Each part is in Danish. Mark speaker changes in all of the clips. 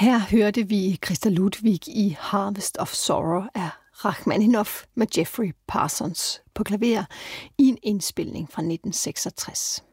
Speaker 1: Her hørte vi Christa Ludwig i Harvest of Sorrow af Rachmaninoff med Jeffrey Parsons på klaver i en indspilning fra 1966.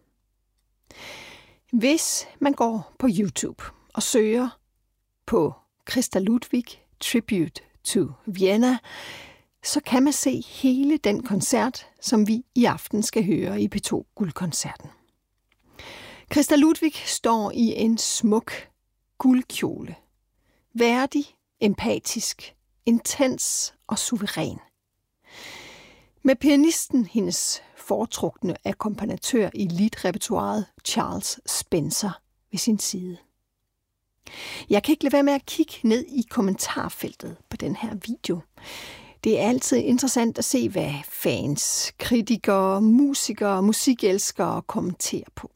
Speaker 1: Hvis man går på YouTube og søger på Christa Ludwig Tribute to Vienna, så kan man se hele den koncert, som vi i aften skal høre i P2 Guldkoncerten. Christa Ludwig står i en smuk guldkjole. Værdig, empatisk, intens og suveræn. Med pianisten, hendes foretrukne akkompagnatør i leadrepertoiret, Charles Spencer, ved sin side. Jeg kan ikke lade være med at kigge ned i kommentarfeltet på den her video. Det er altid interessant at se, hvad fans, kritikere, musikere og musikelskere kommenterer på.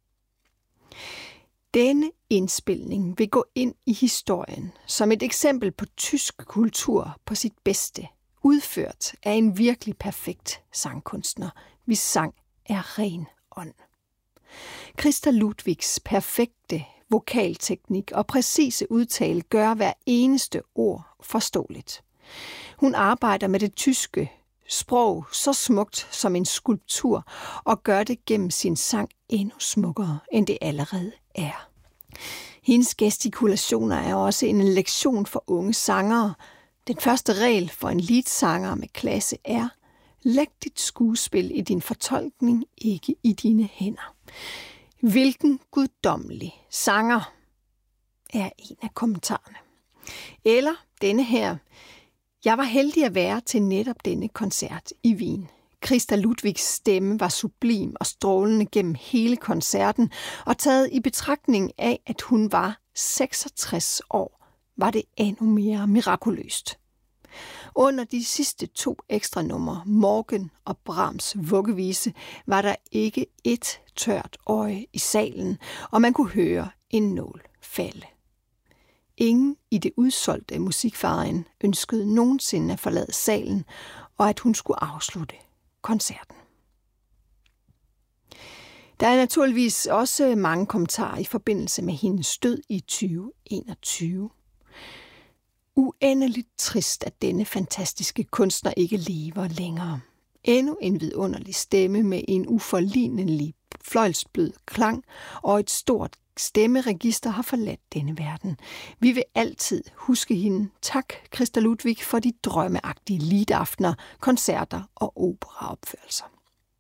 Speaker 1: Denne indspilning vil gå ind i historien som et eksempel på tysk kultur på sit bedste, udført af en virkelig perfekt sangkunstner, hvis sang er ren ånd. Christa Ludwigs perfekte vokalteknik og præcise udtale gør hver eneste ord forståeligt. Hun arbejder med det tyske sprog så smukt som en skulptur og gør det gennem sin sang endnu smukkere, end det allerede er. Hendes gestikulationer er også en lektion for unge sangere. Den første regel for en leadsanger med klasse er: læg dit skuespil i din fortolkning, ikke i dine hænder. Hvilken guddommelig sanger, er en af kommentarerne. Eller denne her: jeg var heldig at være til netop denne koncert i Wien. Christa Ludwigs stemme var sublim og strålende gennem hele koncerten, og taget i betragtning af, at hun var 66 år, var det endnu mere mirakuløst. Under de sidste 2 ekstra numre, Morgen og Brahms vuggevise, var der ikke et tørt øje i salen, og man kunne høre en nål falde. Ingen i det udsolgte musikvejen ønskede nogensinde at forlade salen, og at hun skulle afslutte koncerten. Der er naturligvis også mange kommentarer i forbindelse med hendes død i 2021. Uendeligt trist, at denne fantastiske kunstner ikke lever længere. Endnu en vidunderlig stemme med en uforlignelig fløjlsblød klang og et stort stemmeregister har forladt denne verden. Vi vil altid huske hende. Tak, Christa Ludwig, for de drømmeagtige leadaftener, koncerter og operaopførelser.